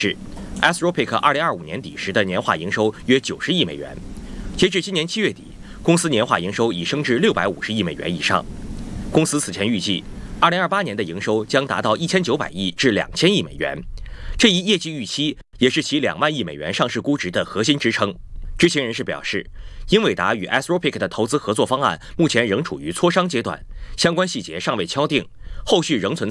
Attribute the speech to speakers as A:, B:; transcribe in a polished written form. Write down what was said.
A: Anthropic 2025年底时的年化营收约90亿美元，截至今年7月底，公司年化营收已升至650亿美元以上。公司此前预计，2028年的营收将达到1900亿至2000亿美元。这一业绩预期也是其2万亿美元上市估值的核心支撑。知情人士表示，英伟达与 Anthropic 的投资合作方案目前仍处于磋商阶段，相关细节尚未敲定，后续仍存在